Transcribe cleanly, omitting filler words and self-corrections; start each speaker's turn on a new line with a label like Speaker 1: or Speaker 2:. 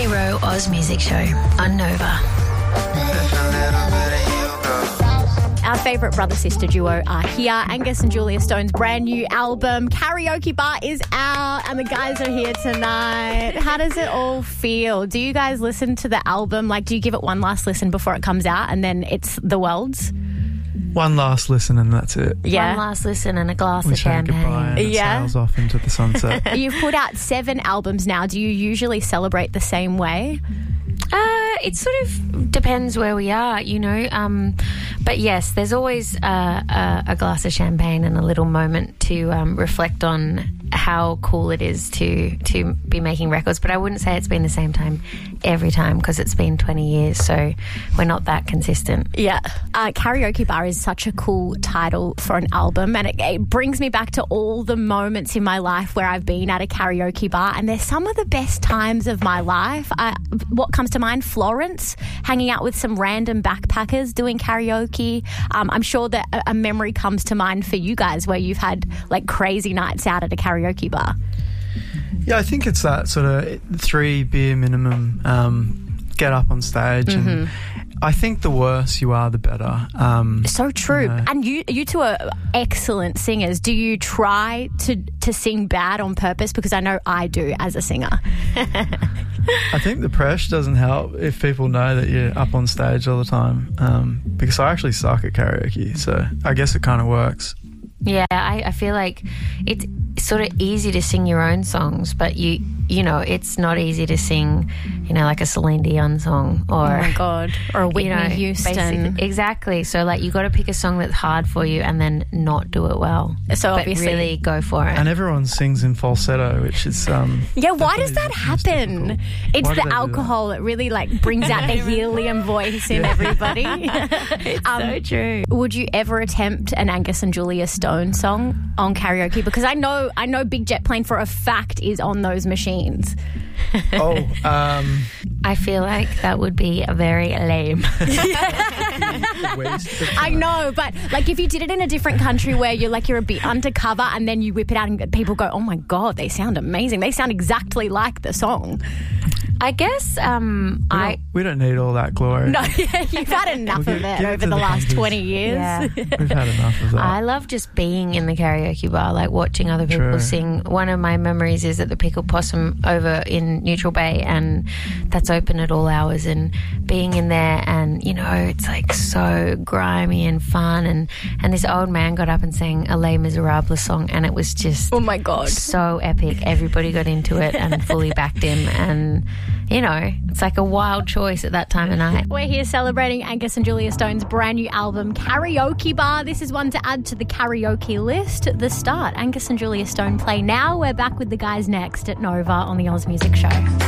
Speaker 1: Row Oz Music Show on Nova.
Speaker 2: Our favourite brother-sister duo are here. Angus and Julia Stone's brand new album, Karaoke Bar, is out and the guys are here tonight. How does it all feel? Do you guys listen to the album? Like, do you give it one last listen before it comes out and then it's the world's?
Speaker 3: One last listen and that's it.
Speaker 2: Yeah.
Speaker 1: One last listen and a glass
Speaker 3: We
Speaker 1: of
Speaker 3: say
Speaker 1: champagne.
Speaker 3: goodbye and it sails off into the sunset.
Speaker 2: You've put out 7 albums now. Do you usually celebrate the same way?
Speaker 1: It sort of depends where we are, you know. But yes, there's always a glass of champagne and a little moment to reflect on how cool it is to be making records. But I wouldn't say it's been the same time every time because it's been 20 years, so we're not that consistent.
Speaker 2: Yeah. Karaoke Bar is such a cool title for an album, and it brings me back to all the moments in my life where I've been at a karaoke bar, and they're some of the best times of my life. What comes to mind? Florence, hanging out with some random backpackers doing karaoke. I'm sure that a memory comes to mind for you guys where you've had like crazy nights out at a karaoke bar.
Speaker 3: Yeah, I think it's that sort of 3 beer minimum, get up on stage and I think the worse you are, the better.
Speaker 2: So true.
Speaker 3: You know.
Speaker 2: And you two are excellent singers. Do you try to sing bad on purpose? Because I know I do as a singer.
Speaker 3: I think the pressure doesn't help if people know that you're up on stage all the time, because I actually suck at karaoke, so I guess it kind of works.
Speaker 1: Yeah, I feel like it's sort of easy to sing your own songs, but you know, it's not easy to sing, you know, like a Celine Dion song or,
Speaker 2: oh my God, or a Whitney Houston.
Speaker 1: Exactly. So like you got to pick a song that's hard for you and then not do it well.
Speaker 2: So
Speaker 1: but
Speaker 2: obviously
Speaker 1: really go for it.
Speaker 3: And everyone sings in falsetto, which is
Speaker 2: yeah. Why does that happen? It's the alcohol. It really like brings out the helium voice in everybody.
Speaker 1: It's so true.
Speaker 2: Would you ever attempt an Angus and Julia Stone song on karaoke? Because I know Big Jet Plane for a fact is on those machines.
Speaker 1: I feel like that would be very lame.
Speaker 2: I know, but like if you did it in a different country where you're a bit undercover and then you whip it out and people go, oh my God, they sound amazing. They sound exactly like the song.
Speaker 1: I guess
Speaker 3: we don't need all that glory.
Speaker 2: No, you've had enough of it over the last 20 years.
Speaker 1: Yeah.
Speaker 3: We've had enough of that.
Speaker 1: I love just being in the karaoke bar, like watching other people sing. One of my memories is at the Pickle Possum over in Neutral Bay, and that's open at all hours, and being in there and, you know, it's like so grimy and fun, and this old man got up and sang a Les Miserables song, and it was just
Speaker 2: oh my God,
Speaker 1: so epic. Everybody got into it and fully backed him, and you know, it's like a wild choice at that time of night.
Speaker 2: We're here celebrating Angus and Julia Stone's brand new album, Karaoke Bar. This is one to add to the karaoke list. The start, Angus and Julia Stone play now. We're back with the guys next at Nova on the Oz Music Show.